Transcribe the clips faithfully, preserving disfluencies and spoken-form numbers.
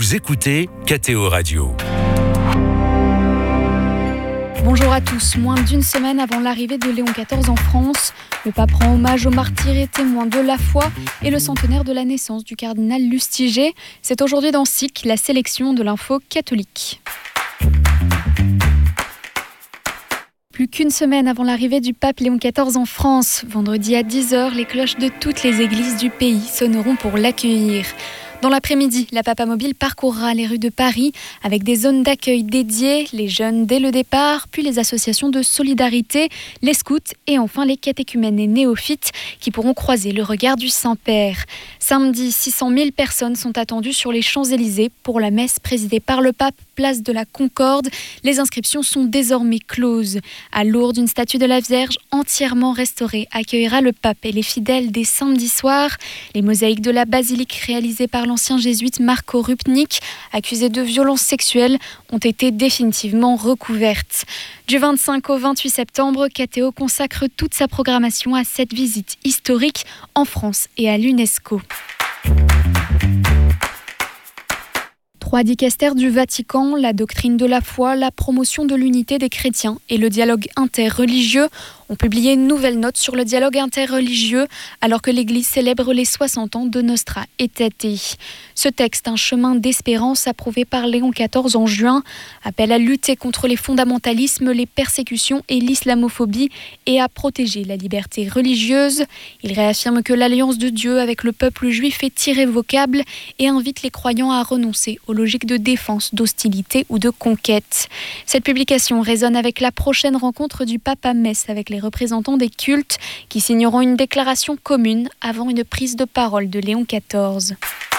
Vous écoutez K T O Radio. Bonjour à tous. Moins d'une semaine avant l'arrivée de Léon quatorze en France, le pape rend hommage aux martyrs et témoins de la foi et le centenaire de la naissance du cardinal Lustiger. C'est aujourd'hui dans S I C, la sélection de l'info catholique. Plus qu'une semaine avant l'arrivée du pape Léon quatorze en France, vendredi à dix heures, les cloches de toutes les églises du pays sonneront pour l'accueillir. Dans l'après-midi, la Papa Mobile parcourra les rues de Paris avec des zones d'accueil dédiées, les jeunes dès le départ, puis les associations de solidarité, les scouts et enfin les catéchumènes et néophytes qui pourront croiser le regard du Saint-Père. Samedi, six cent mille personnes sont attendues sur les Champs-Élysées pour la messe présidée par le pape, place de la Concorde. Les inscriptions sont désormais closes. À Lourdes, une statue de la Vierge entièrement restaurée accueillera le pape et les fidèles dès samedi soir. Les mosaïques de la basilique réalisées par l'ancien jésuite Marco Rupnik, accusé de violences sexuelles, ont été définitivement recouvertes. Du vingt-cinq au vingt-huit septembre, K T O consacre toute sa programmation à cette visite historique en France et à l'UNESCO. Trois dicastères du Vatican, la doctrine de la foi, la promotion de l'unité des chrétiens et le dialogue interreligieux ont publié une nouvelle note sur le dialogue interreligieux alors que l'Église célèbre les soixante ans de Nostra Aetate. Ce texte, un chemin d'espérance approuvé par Léon quatorze en juin, appelle à lutter contre les fondamentalismes, les persécutions et l'islamophobie et à protéger la liberté religieuse. Il réaffirme que l'alliance de Dieu avec le peuple juif est irrévocable et invite les croyants à renoncer aux logiques de défense, d'hostilité ou de conquête. Cette publication résonne avec la prochaine rencontre du pape à Metz avec les représentants des cultes qui signeront une déclaration commune avant une prise de parole de Léon quatorze.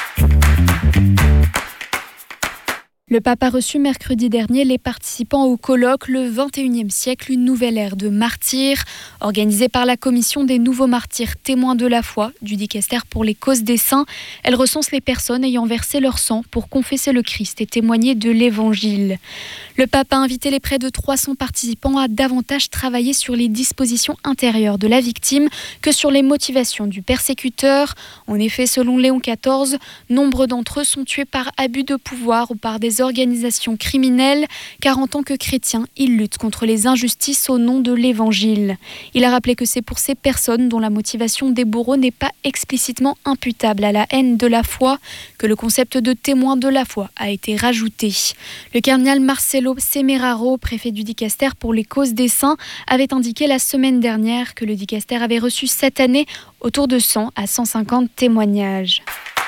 Le pape a reçu mercredi dernier les participants au colloque Le vingt et unième siècle, une nouvelle ère de martyrs, organisé par la commission des nouveaux martyrs témoins de la foi du dicastère pour les causes des saints. Elle recense les personnes ayant versé leur sang pour confesser le Christ et témoigner de l'Évangile. Le pape a invité les près de trois cents participants à davantage travailler sur les dispositions intérieures de la victime que sur les motivations du persécuteur. En effet, selon Léon quatorze, nombre d'entre eux sont tués par abus de pouvoir ou par des organisations criminelles, car en tant que chrétien, il lutte contre les injustices au nom de l'Évangile. Il a rappelé que c'est pour ces personnes dont la motivation des bourreaux n'est pas explicitement imputable à la haine de la foi que le concept de témoin de la foi a été rajouté. Le cardinal Marcelo Semeraro, préfet du dicastère pour les causes des saints, avait indiqué la semaine dernière que le dicastère avait reçu cette année autour de cent à cent cinquante témoignages.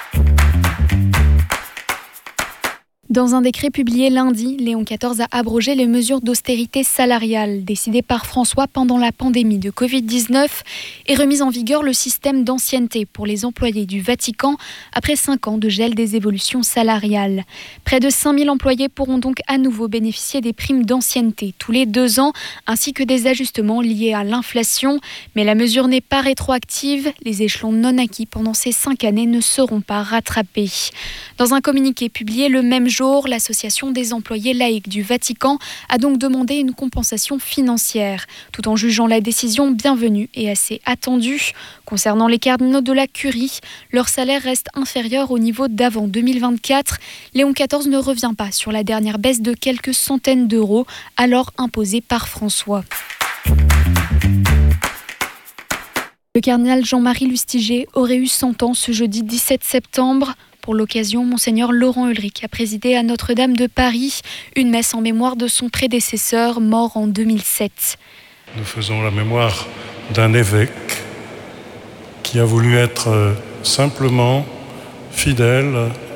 Dans un décret publié lundi, Léon quatorze a abrogé les mesures d'austérité salariale décidées par François pendant la pandémie de covid dix-neuf et remis en vigueur le système d'ancienneté pour les employés du Vatican après cinq ans de gel des évolutions salariales. Près de cinq mille employés pourront donc à nouveau bénéficier des primes d'ancienneté tous les deux ans ainsi que des ajustements liés à l'inflation. Mais la mesure n'est pas rétroactive. Les échelons non acquis pendant ces cinq années ne seront pas rattrapés. Dans un communiqué publié le même jour, l'association des employés laïcs du Vatican a donc demandé une compensation financière, tout en jugeant la décision bienvenue et assez attendue. Concernant les cardinaux de la Curie, leur salaire reste inférieur au niveau d'avant deux mille vingt-quatre. Léon quatorze ne revient pas sur la dernière baisse de quelques centaines d'euros, alors imposée par François. Le cardinal Jean-Marie Lustiger aurait eu cent ans ce jeudi dix-sept septembre. Pour l'occasion, Monseigneur Laurent Ulrich a présidé à Notre-Dame de Paris une messe en mémoire de son prédécesseur, mort en deux mille sept. Nous faisons la mémoire d'un évêque qui a voulu être simplement fidèle